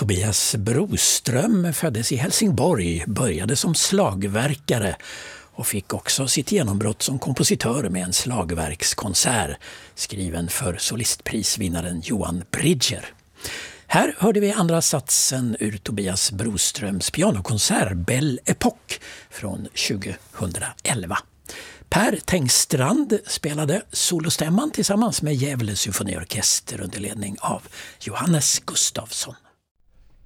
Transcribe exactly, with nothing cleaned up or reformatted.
Tobias Broström föddes i Helsingborg, började som slagverkare och fick också sitt genombrott som kompositör med en slagverkskonsert skriven för solistprisvinnaren Johan Bridger. Här hörde vi andra satsen ur Tobias Broströms pianokonsert Belle Époque från tjugohundraelva. Per Tengstrand spelade solostämman tillsammans med Gävle symfoniorkester under ledning av Johannes Gustafsson.